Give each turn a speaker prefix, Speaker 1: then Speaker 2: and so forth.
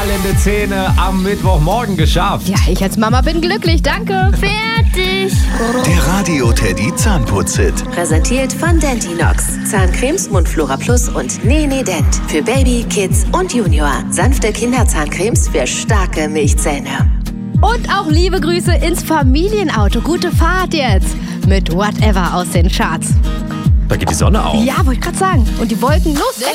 Speaker 1: strahlende Zähne am Mittwochmorgen geschafft.
Speaker 2: Ja, ich als Mama bin glücklich, danke.
Speaker 3: Fertig.
Speaker 4: Der Radio Teddy Zahnputz-Hit.
Speaker 5: Präsentiert von Dentinox. Zahncremes Mundflora Plus und Nene Dent. Für Baby, Kids und Junior. Sanfte Kinderzahncremes für starke Milchzähne.
Speaker 2: Und auch liebe Grüße ins Familienauto. Gute Fahrt jetzt. Mit Whatever aus den Charts.
Speaker 1: Da geht die Sonne auf.
Speaker 2: Ja, wollte ich gerade sagen. Und die Wolken, los, weg